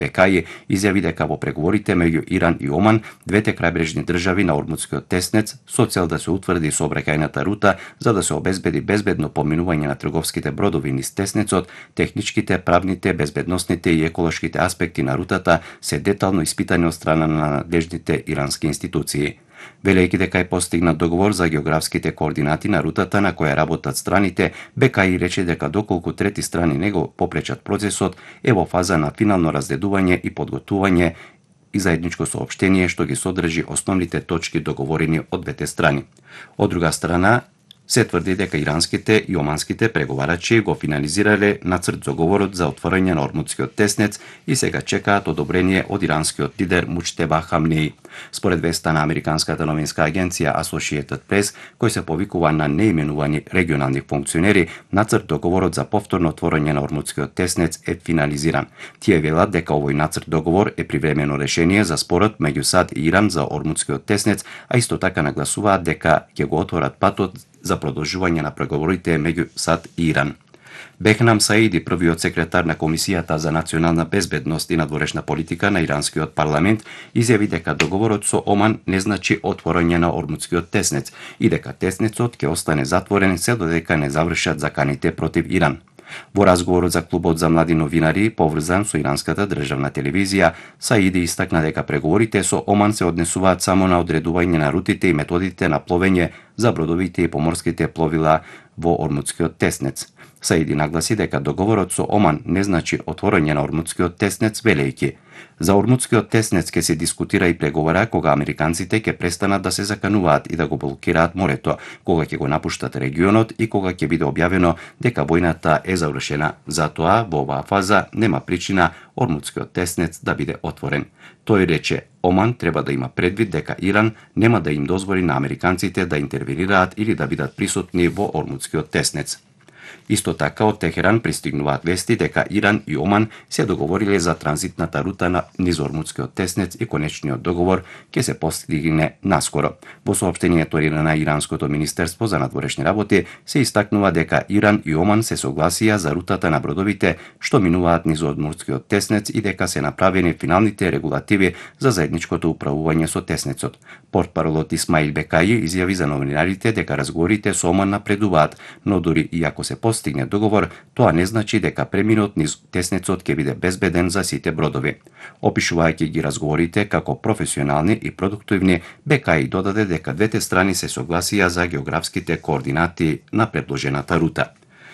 Бекај изјави дека во преговорите меѓу Иран и Оман, двете крајбрежни држави на Ормутскиот теснец, со цел да се утврди сообраќајната рута за да се обезбеди безбедно поминување на трговските бродови низ теснецот, техничките, правните, безбедносните и еколошките аспекти на рутата се детално испитани од страна на надлежните ирански институции. Велејќи дека е постигнат договор за географските координати на рутата на која работат страните, Бекај рече дека доколку трети страни не го попречат процесот, е во фаза на финално разгледување и подготвување и заедничко соопштение што ги содржи основните точки договорени од двете страни. Од друга страна, се тврди дека иранските и оманските преговарачи го финализирале нацрт договорот за отворање на Ормутскиот теснец и сега чекаат одобрение од иранскиот лидер Муџтеба Хамнеи. Според веста на американската новинска агенција Associated Press, кој се повикува на неименувани регионални функционери, нацрт договорот за повторно отворање на Ормутскиот теснец е финализиран. Тие велат дека овој нацрт договор е привремено решение за спорот меѓу САД и Иран за Ормутскиот теснец, а исто така нагласуваат дека ќе го отворат патот за продолжување на преговорите меѓу САД и Иран. Бехнам Саиди, првиот секретар на Комисијата за национална безбедност и надворешна политика на иранскиот парламент, изјави дека договорот со Оман не значи отворање на Ормутскиот теснец и дека теснецот ќе остане затворен се додека не завршат заканите против Иран. Во разговорот за клубот за млади новинари, поврзан со иранската државна телевизија, Саиди истакна дека преговорите со Оман се однесуваат само на одредување на рутите и методите на пловење за бродовите и поморските пловила во Ормутскиот теснец. Саиди нагласи дека договорот со Оман не значи отворање на Ормутскиот теснец, велејќи: за Ормутскиот теснец ќе се дискутира и преговара кога американците ќе престанат да се закануваат и да го блокираат морето, кога ќе го напуштат регионот и кога ќе биде објавено дека војната е завршена. Затоа во оваа фаза нема причина Ормутскиот теснец да биде отворен. Тој рече: Оман треба да има предвид дека Иран нема да им дозволи на американците да интервенираат или да бидат присутни во Ормутскиот теснец. Исто така од Техеран пристигнуваат вести дека Иран и Оман се договориле за транзитната рута низ Ормутскиот теснец и конечниот договор ќе се постигне наскоро. Во соопштението на Иранското министерство за надворешни работи се истакнува дека Иран и Оман се согласија за рутата на бродовите што минуваат низ Ормутскиот теснец и дека се направени финалните регулативи за заедничкото управување со теснецот. Портпаролот Исмаил Бекај изјави за новинарите дека разговорите со Оман напредуваат, но дури и ако се постигне договор, тоа не значи дека преминот низ теснецот ќе биде безбеден за сите бродови. Опишувајќи ги разговорите како професионални и продуктивни, Бекај додаде дека двете страни се согласија за географските координати на предложената рута.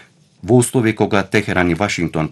Во услови кога Техеран и Вашингтон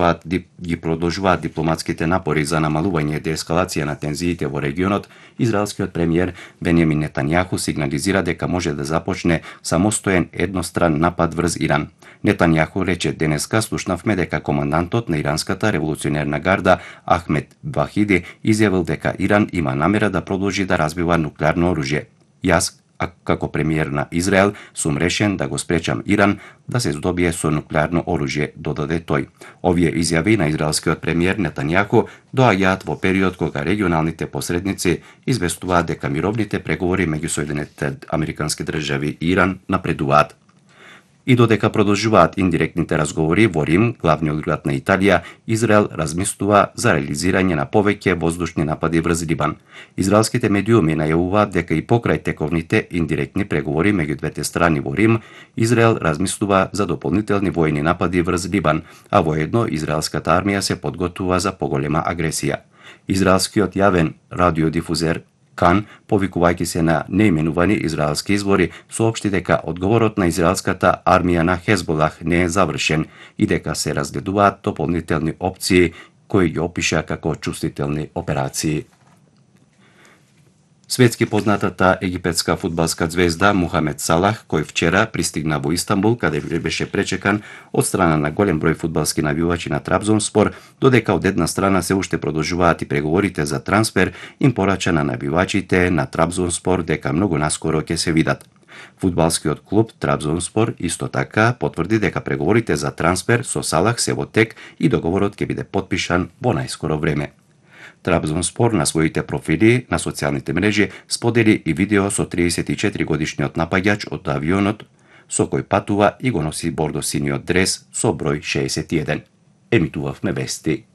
продолжуваат дипломатските напори за намалување и деескалација на тензиите во регионот, израелскиот премиер Бенјамин Нетањаху сигнализира дека може да започне самостоен едностран напад врз Иран. Нетањаху рече: денеска слушнавме дека командантот на иранската револуционерна гарда Ахмед Вахиди изјавил дека Иран има намера да продолжи да развива нуклеарно оружје. Јас, како премиер на Израел, сум решен да го спречам Иран да се здобие со нуклеарно оружје, додаде тој. Овие изјави на израелскиот премиер Нетањаху доаѓаат во период кога регионалните посредници известуваат дека мировните преговори меѓу Соединетите Американски држави и Иран напредуваат. И додека продолжуваат индиректните разговори во Рим, главниот град на Италија, Израел размислува за реализирање на повеќе воздушни напади врз Либан. Израелските медиуми најавуваат дека и покрај тековните индиректни преговори меѓу двете страни во Рим, Израел размислува за дополнителни војни напади врз Либан, а воедно израелската армија се подготвува за поголема агресија. Израелскиот јавен радиодифузер Кан, повикувајќи се на неименувани израелски извори, соопшти дека одговорот на израелската армија на Хезболах не е завршен и дека се разгледуваат дополнителни опции кои ги опиша како чувствителни операции. Светски познатата египетска фудбалска звезда Мухамед Салах, кој вчера пристигна во Истанбул, каде беше пречекан од страна на голем број фудбалски навивачи на Трабзонспор, додека од една страна се уште продолжуваат и преговорите за трансфер, им порача на навивачите на Трабзонспор дека многу наскоро ќе се видат. Фудбалскиот клуб Трабзонспор исто така потврди дека преговорите за трансфер со Салах се во тек и договорот ќе биде потпишан во најскоро време. Трабзонспор на своите профили на социјалните мрежи сподели и видео со 34 годишниот напаѓач од авионот со кој патува и го носи бордо синиот дрес со број 61. Емитувавме вести.